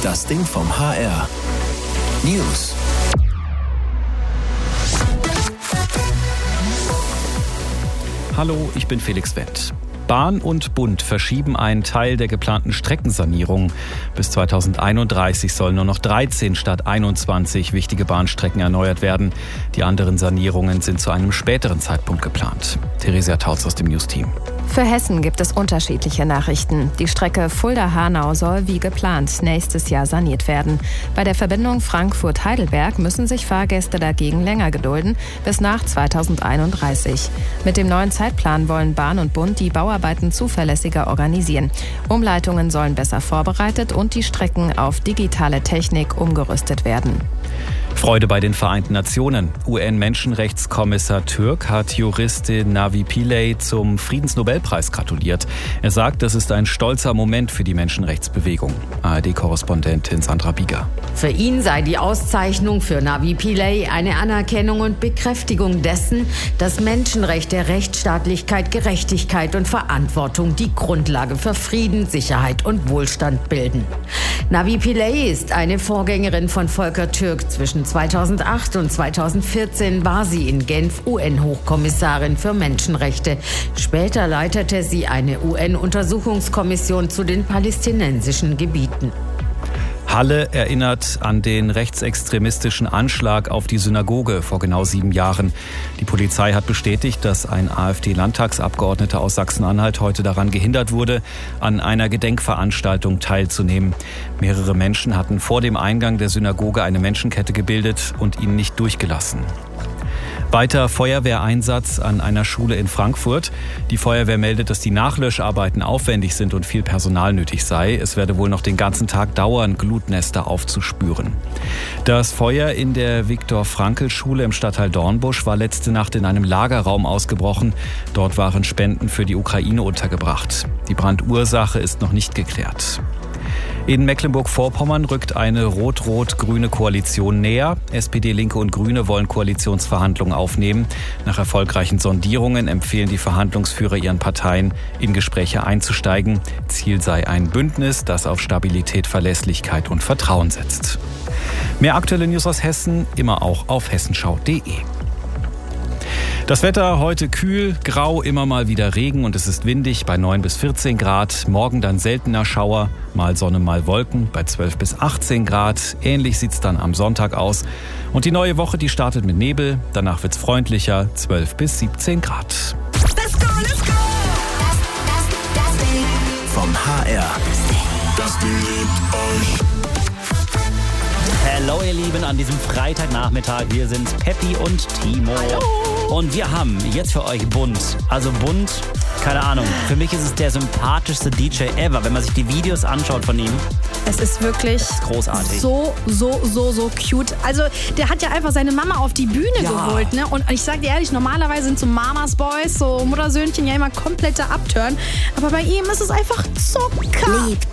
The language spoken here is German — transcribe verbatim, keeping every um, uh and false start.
Das Ding vom H R. News. Hallo, ich bin Felix Wendt. Bahn und Bund verschieben einen Teil der geplanten Streckensanierung. Bis zweitausendeinunddreißig sollen nur noch dreizehn statt einundzwanzig wichtige Bahnstrecken erneuert werden. Die anderen Sanierungen sind zu einem späteren Zeitpunkt geplant. Theresia Tautz aus dem News-Team. Für Hessen gibt es unterschiedliche Nachrichten. Die Strecke Fulda-Hanau soll wie geplant nächstes Jahr saniert werden. Bei der Verbindung Frankfurt-Heidelberg müssen sich Fahrgäste dagegen länger gedulden, bis nach zweitausendeinunddreißig. Mit dem neuen Zeitplan wollen Bahn und Bund die Bauarbeiten zuverlässiger organisieren. Umleitungen sollen besser vorbereitet und die Strecken auf digitale Technik umgerüstet werden. Freude bei den Vereinten Nationen. U N-Menschenrechtskommissar Türk hat Juristin Navi Pillay zum Friedensnobelpreis gratuliert. Er sagt, das ist ein stolzer Moment für die Menschenrechtsbewegung. A R D-Korrespondentin Sandra Bieger. Für ihn sei die Auszeichnung für Navi Pillay eine Anerkennung und Bekräftigung dessen, dass Menschenrechte, Rechtsstaatlichkeit, Gerechtigkeit und Verantwortung die Grundlage für Frieden, Sicherheit und Wohlstand bilden. Navi Pillay ist eine Vorgängerin von Volker Türk. Zwischen zweitausendacht und zweitausendvierzehn war sie in Genf U N-Hochkommissarin für Menschenrechte. Später leitete sie eine U N-Untersuchungskommission zu den palästinensischen Gebieten. Halle erinnert an den rechtsextremistischen Anschlag auf die Synagoge vor genau sieben Jahren. Die Polizei hat bestätigt, dass ein AfD-Landtagsabgeordneter aus Sachsen-Anhalt heute daran gehindert wurde, an einer Gedenkveranstaltung teilzunehmen. Mehrere Menschen hatten vor dem Eingang der Synagoge eine Menschenkette gebildet und ihn nicht durchgelassen. Weiter Feuerwehreinsatz an einer Schule in Frankfurt. Die Feuerwehr meldet, dass die Nachlöscharbeiten aufwendig sind und viel Personal nötig sei. Es werde wohl noch den ganzen Tag dauern, Glutnester aufzuspüren. Das Feuer in der Viktor-Frankl-Schule im Stadtteil Dornbusch war letzte Nacht in einem Lagerraum ausgebrochen. Dort waren Spenden für die Ukraine untergebracht. Die Brandursache ist noch nicht geklärt. In Mecklenburg-Vorpommern rückt eine rot-rot-grüne Koalition näher. S P D, Linke und Grüne wollen Koalitionsverhandlungen aufnehmen. Nach erfolgreichen Sondierungen empfehlen die Verhandlungsführer ihren Parteien, in Gespräche einzusteigen. Ziel sei ein Bündnis, das auf Stabilität, Verlässlichkeit und Vertrauen setzt. Mehr aktuelle News aus Hessen, immer auch auf hessenschau punkt de. Das Wetter heute kühl, grau, immer mal wieder Regen und es ist windig bei neun bis vierzehn Grad. Morgen dann seltener Schauer, mal Sonne, mal Wolken bei zwölf bis achtzehn Grad. Ähnlich sieht's dann am Sonntag aus. Und die neue Woche, die startet mit Nebel. Danach wird's freundlicher, zwölf bis siebzehn Grad. Let's go, let's go! Das, das, das Ding vom H R. Das Ding liebt euch. Hallo ihr Lieben, an diesem Freitagnachmittag. Wir sind Peppi und Timo. Hallo. Und wir haben jetzt für euch Bund. Also Bund, keine Ahnung. Für mich ist es der sympathischste D J ever, wenn man sich die Videos anschaut von ihm. Es ist wirklich Das ist großartig. so, so, so, so cute. Also der hat ja einfach seine Mama auf die Bühne Ja. geholt, ne? Und ich sag dir ehrlich, normalerweise sind so Mamas Boys, so Muttersöhnchen ja immer komplette Upturn. Aber bei ihm ist es einfach Zucker. Liebt